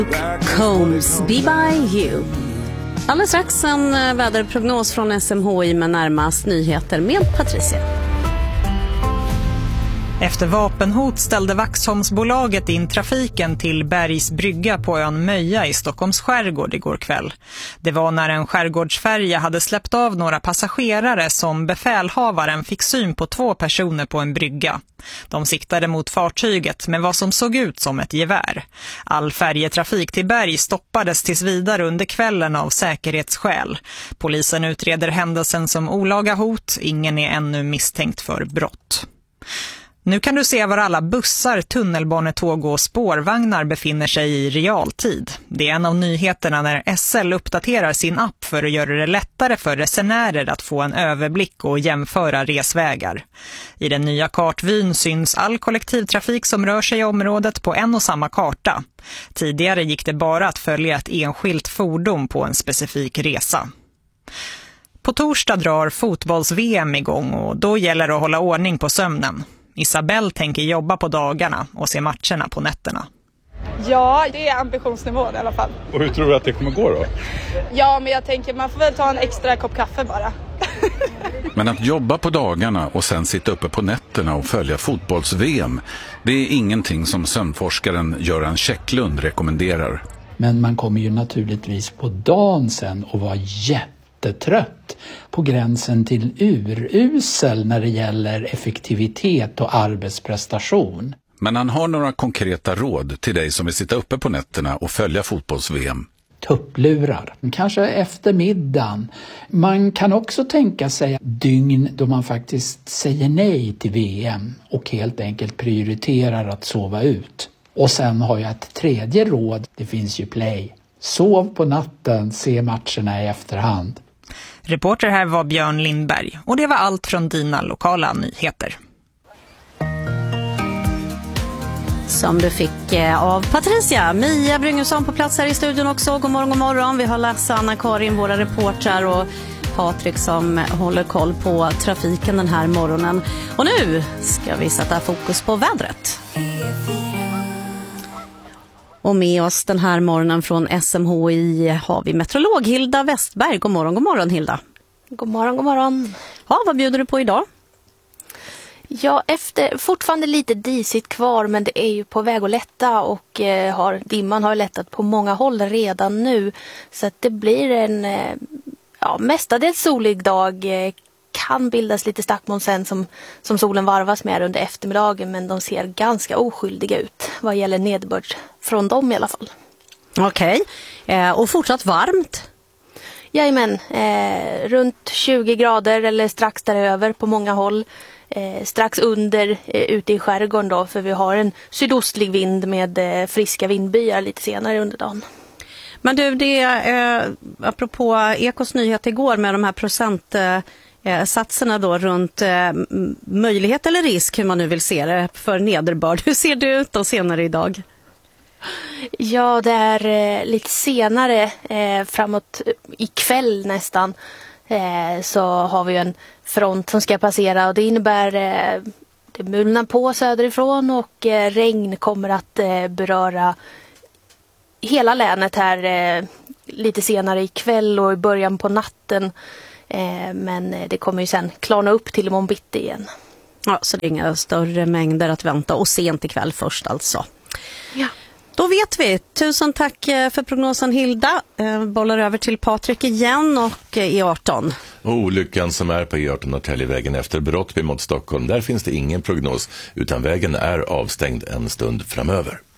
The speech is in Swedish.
Combs, Be By You. Alldeles strax en väderprognos från SMHI med närmast nyheter med Patricia. Efter vapenhot ställde Vaxholmsbolaget in trafiken till Bergs brygga på ön Möja i Stockholms skärgård igår kväll. Det var när en skärgårdsfärja hade släppt av några passagerare som befälhavaren fick syn på 2 personer på en brygga. De siktade mot fartyget med vad som såg ut som ett gevär. All färjetrafik till Berg stoppades tills vidare under kvällen av säkerhetsskäl. Polisen utreder händelsen som olaga hot. Ingen är ännu misstänkt för brott. Nu kan du se var alla bussar, tunnelbanetåg och spårvagnar befinner sig i realtid. Det är en av nyheterna när SL uppdaterar sin app för att göra det lättare för resenärer att få en överblick och jämföra resvägar. I den nya kartvyn syns all kollektivtrafik som rör sig i området på en och samma karta. Tidigare gick det bara att följa ett enskilt fordon på en specifik resa. På torsdag drar fotbolls-VM igång och då gäller det att hålla ordning på sömnen. Isabelle tänker jobba på dagarna och se matcherna på nätterna. Ja, det är ambitionsnivån i alla fall. Och hur tror du att det kommer gå då? Ja, men jag tänker man får väl ta en extra kopp kaffe bara. Men att jobba på dagarna och sen sitta uppe på nätterna och följa fotbolls-VM, det är ingenting som sömnforskaren Göran Käcklund rekommenderar. Men man kommer ju naturligtvis på dagen sen och vara jättetrött, på gränsen till urusel när det gäller effektivitet och arbetsprestation. Men han har några konkreta råd till dig som vill sitta uppe på nätterna och följa fotbolls-VM. Tupplurar, kanske efter middagen. Man kan också tänka sig dygn då man faktiskt säger nej till VM och helt enkelt prioriterar att sova ut. Och sen har jag ett tredje råd, det finns ju Play. Sov på natten, se matcherna i efterhand. Reporter här var Björn Lindberg och det var allt från dina lokala nyheter. Som du fick av Patricia. Mia Bryngesson på plats här i studion också. God morgon, god morgon. Vi har Lasse, Anna-Karin, våra reportrar och Patrik som håller koll på trafiken den här morgonen. Och nu ska vi sätta fokus på vädret. Och med oss den här morgonen från SMHI har vi meteorolog Hilda Westberg. God morgon Hilda. God morgon, god morgon. Ja, vad bjuder du på idag? Ja, fortfarande lite disigt kvar, men det är ju på väg att lätta och dimman har lättat på många håll redan nu. Så att det blir en mestadels solig dag. Kan bildas lite stackmoln sen som solen varvas med under eftermiddagen, men de ser ganska oskyldiga ut vad gäller nederbörd från dem i alla fall. Okej. Och fortsatt varmt? Jajamän, runt 20 grader eller strax däröver på många håll. Strax under ute i skärgården då, för vi har en sydostlig vind med friska vindbyar lite senare under dagen. Men du, apropå Ekos nyhet igår med de här procentsatserna då runt möjlighet eller risk, hur man nu vill se det, för nederbörd. Hur ser det ut då senare idag? Ja, det är lite senare, framåt ikväll nästan, så har vi en front som ska passera och det innebär det mulnar på söderifrån och regn kommer att beröra hela länet här lite senare ikväll och i början på natten. Men det kommer ju sen klarna upp till imorgon bitti igen. Ja, så det är inga större mängder att vänta och sent ikväll först alltså. Ja. Då vet vi. Tusen tack för prognosen Hilda. Bollar över till Patrik igen och E18. Olyckan som är på E18 Norrtäljevägen efter Brottby mot Stockholm. Där finns det ingen prognos utan vägen är avstängd en stund framöver.